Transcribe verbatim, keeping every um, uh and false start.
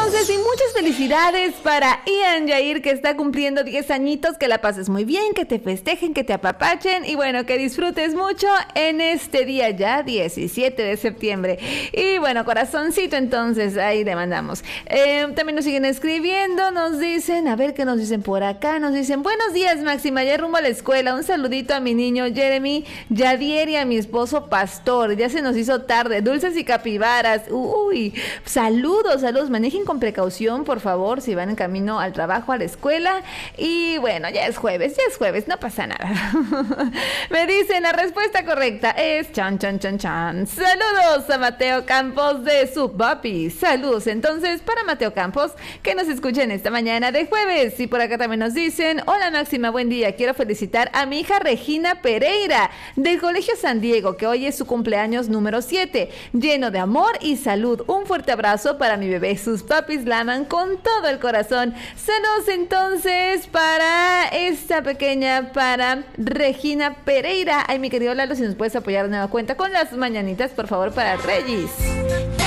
entonces, y muchas felicidades para Ian Yair, que está cumpliendo diez añitos, que la pases muy bien, que te festejen, que te apapachen y bueno, que disfrutes mucho en este día ya, diecisiete de septiembre. Y bueno, corazoncito, entonces, ahí le mandamos. Eh, también nos siguen escribiendo, nos dicen, a ver qué nos dicen por acá, nos dicen, buenos días, Máxima, ya rumbo a la escuela, un saludito a mi niño Jeremy Yadier y a mi esposo Pastor, ya se nos hizo tarde, dulces y capibaras, uy, saludos, saludos, manejen con precaución, por favor, si van en camino al trabajo, a la escuela, y bueno, ya es jueves, ya es jueves, no pasa nada. Me dicen, la respuesta correcta es chan, chan, chan, chan. Saludos a Mateo Campos de su papi, saludos entonces para Mateo Campos, que nos escuchen esta mañana de jueves, y por acá también nos dicen, hola Máxima, buen día, quiero felicitar a mi hija Regina Pereira, del Colegio San Diego, que hoy es su cumpleaños número siete, lleno de amor y salud, un fuerte abrazo para mi bebé, sus papis la aman con todo el corazón. Saludos entonces para esta pequeña, para Regina Pereira. Ay, mi querido Lalo, si nos puedes apoyar de nueva cuenta con las mañanitas, por favor, para Regis.